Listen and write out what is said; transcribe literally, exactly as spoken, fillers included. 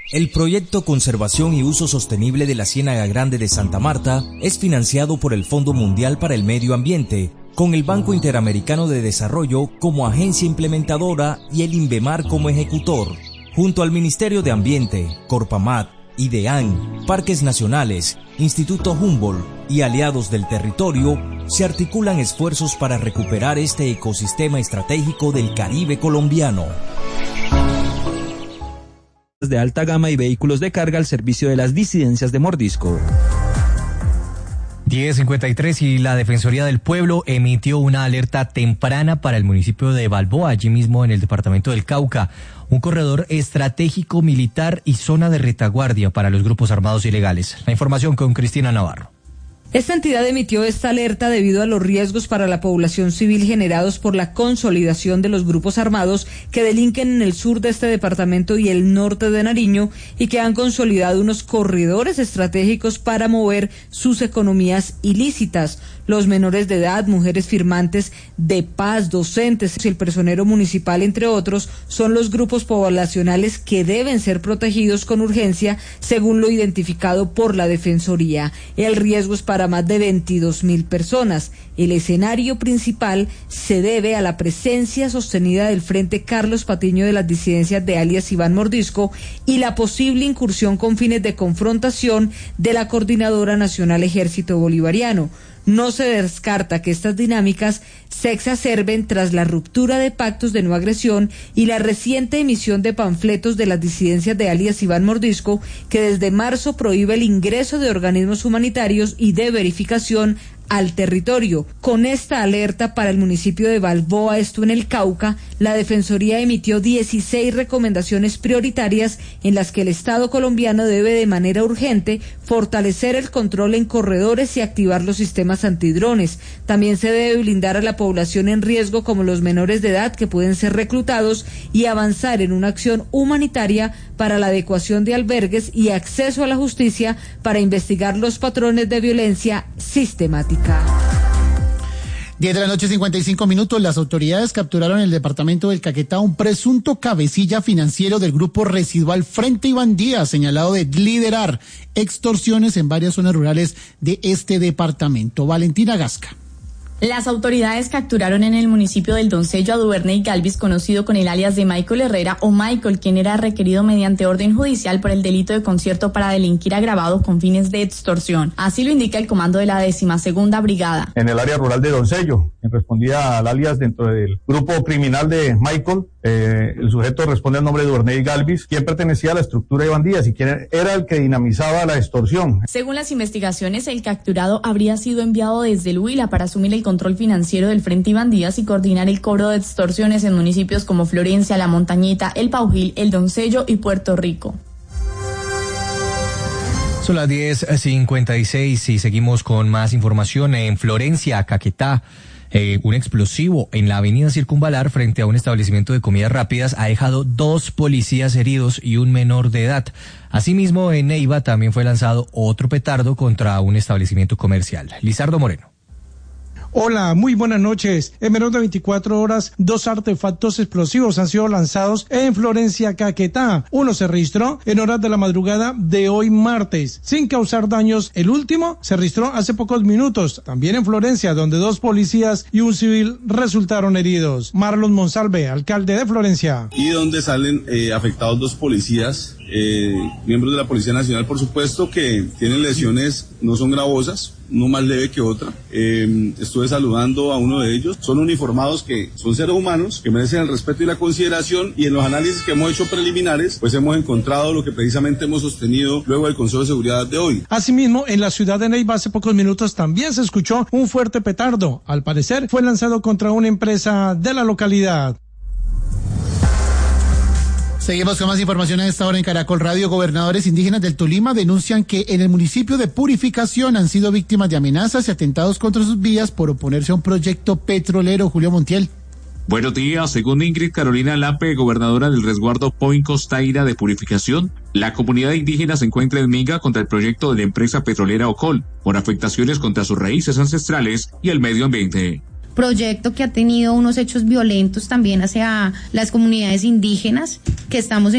El proyecto Conservación y Uso Sostenible de la Ciénaga Grande de Santa Marta es financiado por el Fondo Mundial para el Medio Ambiente, con el Banco Interamericano de Desarrollo como agencia implementadora y el INVEMAR como ejecutor. Junto al Ministerio de Ambiente, Corpamat, IDEAN, Parques Nacionales, Instituto Humboldt y aliados del territorio, se articulan esfuerzos para recuperar este ecosistema estratégico del Caribe colombiano. De alta gama y vehículos de carga al servicio de las disidencias de Mordisco. diez cincuenta y tres y la Defensoría del Pueblo emitió una alerta temprana para el municipio de Balboa, allí mismo en el departamento del Cauca, un corredor estratégico militar y zona de retaguardia para los grupos armados ilegales. La información con Cristina Navarro. Esta entidad emitió esta alerta debido a los riesgos para la población civil generados por la consolidación de los grupos armados que delinquen en el sur de este departamento y el norte de Nariño y que han consolidado unos corredores estratégicos para mover sus economías ilícitas. Los menores de edad, mujeres firmantes de paz, docentes y el personero municipal, entre otros, son los grupos poblacionales que deben ser protegidos con urgencia, según lo identificado por la Defensoría. El riesgo es para más de veintidós mil personas. El escenario principal se debe a la presencia sostenida del Frente Carlos Patiño de las disidencias de alias Iván Mordisco y la posible incursión con fines de confrontación de la Coordinadora Nacional Ejército Bolivariano. No se descarta que estas dinámicas se exacerben tras la ruptura de pactos de no agresión y la reciente emisión de panfletos de las disidencias de alias Iván Mordisco, que desde marzo prohíbe el ingreso de organismos humanitarios y de verificación al territorio. Con esta alerta para el municipio de Balboa, esto en el Cauca, la Defensoría emitió dieciséis recomendaciones prioritarias en las que el Estado colombiano debe de manera urgente fortalecer el control en corredores y activar los sistemas antidrones. También se debe blindar a la población en riesgo, como los menores de edad que pueden ser reclutados, y avanzar en una acción humanitaria para la adecuación de albergues y acceso a la justicia para investigar los patrones de violencia sistemática. diez de la noche, cincuenta y cinco minutos. Las autoridades capturaron en el departamento del Caquetá un presunto cabecilla financiero del grupo residual Frente Iván Díaz, señalado de liderar extorsiones en varias zonas rurales de este departamento. Valentina Gasca. Las autoridades capturaron en el municipio del Doncello a Duvernay Galvis, conocido con el alias de Michael Herrera o Michael, quien era requerido mediante orden judicial por el delito de concierto para delinquir agravado con fines de extorsión. Así lo indica el comando de la decimasegunda brigada. En el área rural de Doncello, quien respondía al alias dentro del grupo criminal de Michael, eh, el sujeto responde al nombre de Duvernay Galvis, quien pertenecía a la estructura Iván Díaz y quien era el que dinamizaba la extorsión. Según las investigaciones, el capturado habría sido enviado desde el Huila para asumir el control financiero del Frente Iván Díaz y coordinar el cobro de extorsiones en municipios como Florencia, La Montañita, El Paujil, El Doncello y Puerto Rico. Son las diez cincuenta y seis y seguimos con más información. En Florencia, Caquetá, eh, un explosivo en la avenida Circunvalar frente a un establecimiento de comidas rápidas ha dejado dos policías heridos y un menor de edad. Asimismo, en Neiva también fue lanzado otro petardo contra un establecimiento comercial. Lizardo Moreno. Hola, muy buenas noches. En menos de veinticuatro horas, dos artefactos explosivos han sido lanzados en Florencia, Caquetá. Uno se registró en horas de la madrugada de hoy martes, sin causar daños. El último se registró hace pocos minutos, también en Florencia, donde dos policías y un civil resultaron heridos. Marlon Monsalve, alcalde de Florencia. Y donde salen eh, afectados dos policías, eh, miembros de la Policía Nacional, por supuesto, que tienen lesiones, no son gravosas, uno más leve que otra. Eh, estuve saludando a uno de ellos. Son uniformados que son seres humanos, que merecen el respeto y la consideración, y en los análisis que hemos hecho preliminares, pues hemos encontrado lo que precisamente hemos sostenido luego del Consejo de Seguridad de hoy. Asimismo, en la ciudad de Neiva hace pocos minutos también se escuchó un fuerte petardo. Al parecer fue lanzado contra una empresa de la localidad. Seguimos con más información a esta hora en Caracol Radio. Gobernadores indígenas del Tolima denuncian que en el municipio de Purificación han sido víctimas de amenazas y atentados contra sus vías por oponerse a un proyecto petrolero. Julio Montiel. Buenos días. Según Ingrid Carolina Lape, gobernadora del resguardo Point Costaira de Purificación, la comunidad indígena se encuentra en minga contra el proyecto de la empresa petrolera Ocol por afectaciones contra sus raíces ancestrales y el medio ambiente. Proyecto que ha tenido unos hechos violentos también hacia las comunidades indígenas, que estamos en